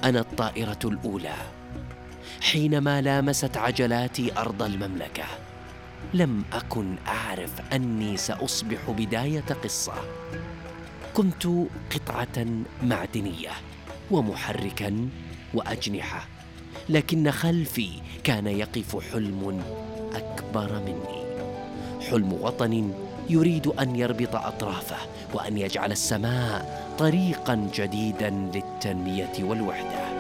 أنا الطائرة الأولى. حينما لامست عجلاتي أرض المملكة لم أكن أعرف أني سأصبح بداية قصة. كنت قطعة معدنية ومحركا وأجنحة، لكن خلفي كان يقف حلم أكبر مني، حلم وطن يريد أن يربط أطرافه وأن يجعل السماء طريقا جديدا للتنمية والوحدة.